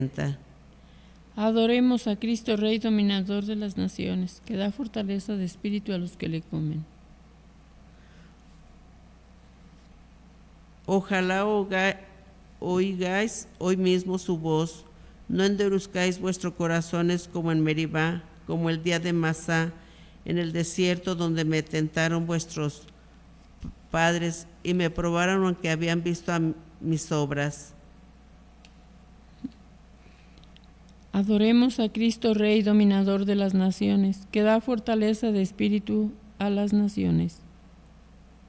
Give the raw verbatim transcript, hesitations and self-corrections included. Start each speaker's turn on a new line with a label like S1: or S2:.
S1: Adoremos a Cristo Rey dominador de las naciones, que da fortaleza de espíritu a los que le comen.
S2: Ojalá oigáis hoy mismo su voz, no endurezcáis vuestros corazones como en Meribá, como el día de Masá, en el desierto donde me tentaron vuestros padres y me probaron aunque habían visto a mis obras.
S1: Adoremos a Cristo Rey dominador de las naciones, que da fortaleza de espíritu a las naciones.